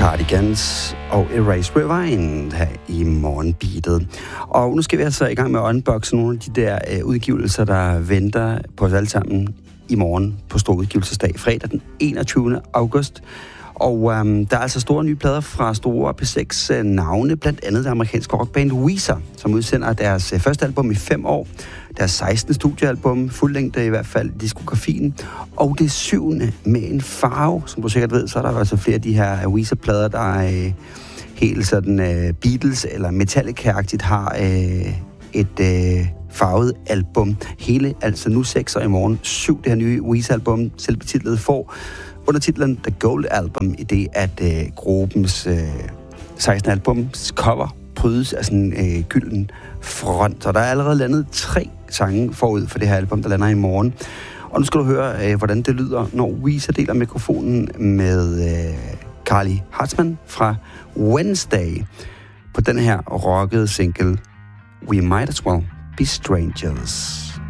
Cardigans og Erase Rewind her i morgenbeatet. Og nu skal vi altså i gang med at unboxe nogle af de der udgivelser, der venter på os alle sammen i morgen på stor udgivelsesdag, fredag den 21. august. Og der er altså store nye plader fra store P6 navne, blandt andet det amerikanske rockband Weezer, som udsender deres første album i 5 år. Deres 16. studiealbum, fuldlængde i hvert fald, diskografien. Og det 7. med en farve, som du sikkert ved, så er der altså flere af de her Weezer-plader, der er helt sådan Beatles eller Metallica-agtigt har et farvet album. Hele, altså nu 6 og i morgen 7, det her nye Weezer-album, selvbetitlet får under titlen The Gold Album, i det at gruppens 16. albums cover prydes af sådan en gylden front. Så der er allerede landet 3 sange forud for det her album, der lander i morgen. Og nu skal du høre, hvordan det lyder, når Weezer deler mikrofonen med Carly Hartman fra Wednesday på den her rockede single We Might As Well Be Strangers.